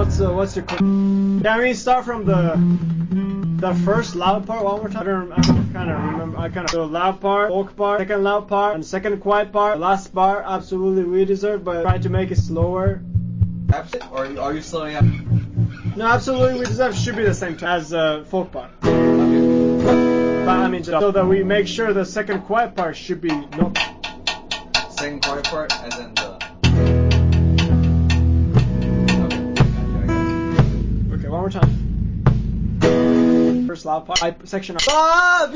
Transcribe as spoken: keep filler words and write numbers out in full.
what's uh, what's your? Can we start from the the first loud part one more time? I don't, I don't kind of remember. I kind of the loud part, folk part, second loud part, and second quiet part. The last part, absolutely we deserve, but try to make it slower. Absolutely. Or are you, are you slowing up? No, absolutely we deserve should be the same time as uh, folk part. Okay. But I mean, so that we make sure the second quiet part should be no. Second quiet part, and then the. Okay, one more time. First loud part, section. Ah!